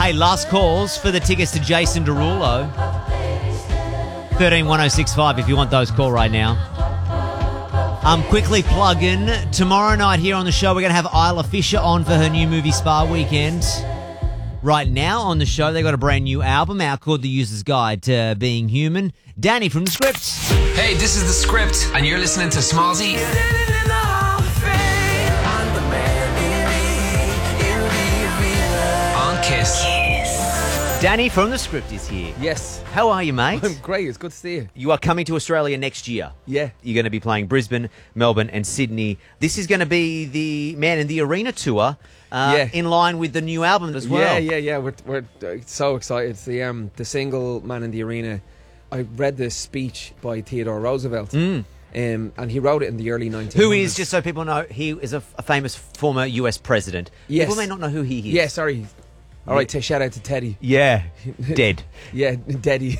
Hey, last calls for the tickets to Jason Derulo. 131065 if you want those, call right now. I'm quickly plugging. Tomorrow night here on the show, we're going to have Isla Fisher on for her new movie Spa Weekend. Right now on the show, they got a brand new album out called The User's Guide to Being Human. Danny from The Script. Hey, this is The Script, and you're listening to Smallzy on Kiss. Danny from The Script is here. Yes. How are you, mate? I'm great. It's good to see you. You are coming to Australia next year. Yeah. You're going to be playing Brisbane, Melbourne and Sydney. This is going to be the Man in the Arena tour in line with the new album as well. Yeah. We're so excited. It's the single Man in the Arena. I read this speech by Theodore Roosevelt. And he wrote it in the early 1900s. Who is, just so people know, he is a famous former US president. Yes. People may not know who he is. Yeah, sorry. All right, shout out to Teddy. Yeah, dead. Yeah, Teddy.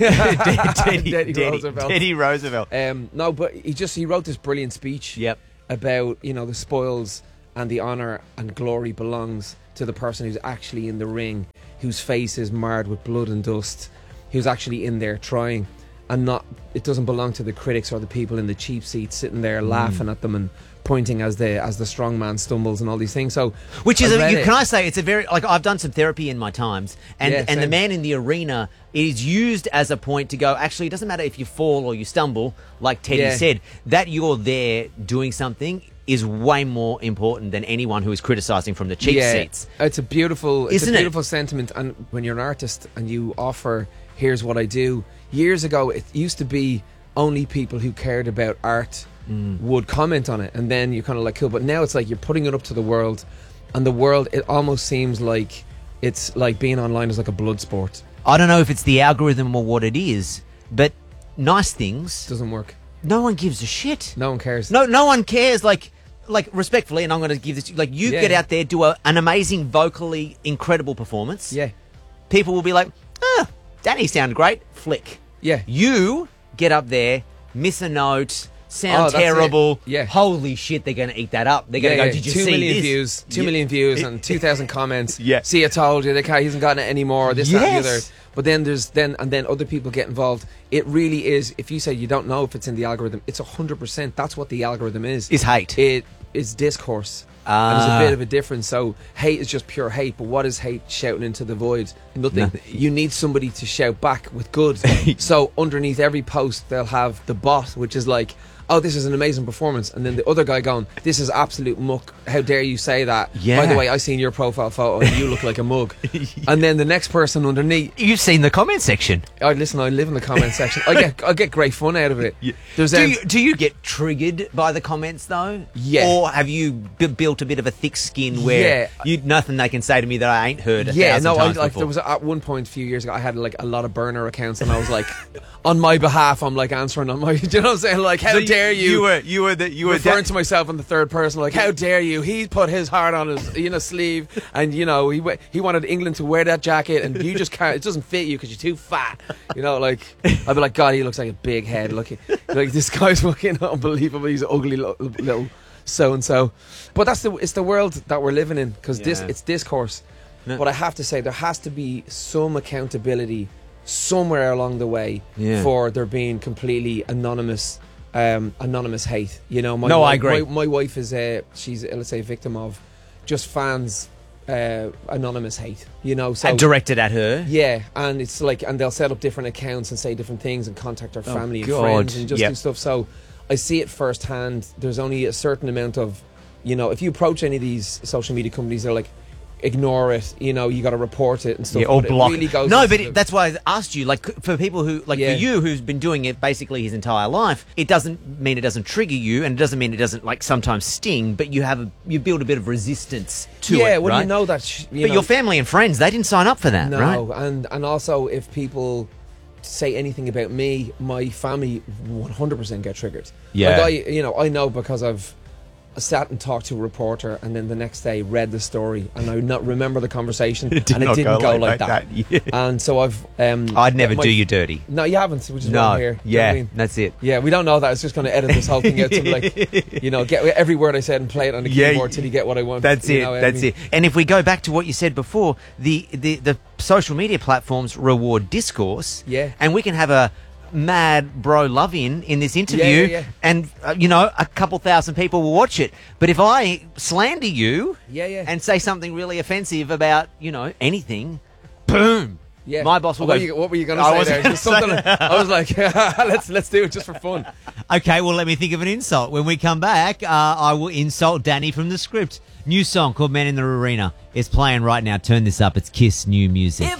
Teddy Roosevelt. Teddy Roosevelt. No, but he wrote this brilliant speech about, the spoils and the honour and glory belongs to the person who's actually in the ring, whose face is marred with blood and dust, who's actually in there trying, and it doesn't belong to the critics or the people in the cheap seats sitting there laughing at them and pointing as the strong man stumbles and all these things. So, which is, can I say, it's a very, like, I've done some therapy in my times, and the Man in the Arena is used as a point to go, actually, it doesn't matter if you fall or you stumble, like Teddy said, that you're there doing something is way more important than anyone who is criticising from the cheap seats. It's a beautiful sentiment. And when you're an artist and you offer, here's what I do. Years ago, it used to be only people who cared about art would comment on it, and then you're kind of like, cool. But now it's like you're putting it up to the world, and the world, it almost seems like it's like being online is like a blood sport. I don't know if it's the algorithm or what it is, but nice things doesn't work. No one gives a shit. No one cares. No one cares. Like respectfully, and I'm going to give this, like, you get out there, do an amazing, vocally incredible performance. Yeah. People will be like, Danny sounded great. Flick. Yeah. You get up there, miss a note, sound terrible. Yeah. Holy shit, they're going to eat that up. They're going to go, did you see 2 million this? views, 2 million views and 2,000 comments. Yeah. See, I told you, he hasn't gotten it anymore, this, that, and the other. But then other people get involved. It really is, if you say you don't know if it's in the algorithm, it's 100%. That's what the algorithm is. Is hate. It is discourse. And there's a bit of a difference. So hate is just pure hate, but what is hate shouting into the void? Nothing. You need somebody to shout back with good. So underneath every post they'll have the bot, which is like, oh, this is an amazing performance, and then the other guy going, this is absolute muck, how dare you say that? By the way, I seen your profile photo and you look like a mug. And then the next person underneath, you've seen the comment section. I live in the comment section. I get great fun out of it. Do you get triggered by the comments though? Yeah. Or have you built a bit of a thick skin where nothing they can say to me that I ain't heard a thousand times before? There was at one point a few years ago, I had like a lot of burner accounts, and I was like, on my behalf, I'm like answering on my, you know what I'm saying? Like, how dare you? You were referring to myself in the third person, like, how dare you? He put his heart on his sleeve, and he wanted England to wear that jacket, and you just can't. It doesn't fit you because you're too fat. Like, I'd be like, God, he looks like a big head. Like this guy's fucking unbelievable. He's an ugly little so and so. But it's the world that we're living in, because it's discourse. No. But I have to say, there has to be some accountability somewhere along the way for there being completely anonymous hate. I agree. My wife is she's, let's say, a victim of just fans anonymous hate, so directed at her. Yeah, and it's like, and they'll set up different accounts and say different things and contact our family and friends and just do stuff. So I see it firsthand. There's only a certain amount of, if you approach any of these social media companies, they're like, ignore it, you got to report it and stuff. Or block it. Really but that's why I asked you, like, for people who, like, for you, who's been doing it basically his entire life, it doesn't mean it doesn't trigger you, and it doesn't mean it doesn't, like, sometimes sting, but you build a bit of resistance to it, yeah, well, right? you know that. But your family and friends, they didn't sign up for that, right? No, and also, if people say anything about me, my family 100% get triggered. Yeah. Like, I know because sat and talked to a reporter, and then the next day read the story, and I would not remember the conversation, it didn't go like that. Yeah. And so I'd never do you dirty. No, you haven't, which is why I'm here. Yeah, you know what I mean? That's it. Yeah, we don't know that. It's just going to edit this whole thing out to like, you know, get every word I said and play it on the keyboard till you get what I want. That's it. That's it. And if we go back to what you said before, the social media platforms reward discourse. Yeah. And we can have a mad bro love-in this interview, and you know, a couple thousand people will watch it. But if I slander you and say something really offensive about, you know, anything, boom, my boss will go. What were you going to say there? Just something. I was like, let's do it just for fun. Okay, well, let me think of an insult. When we come back, I will insult Danny from the script. New song called Man in the Arena is playing right now. Turn this up. It's Kiss new music.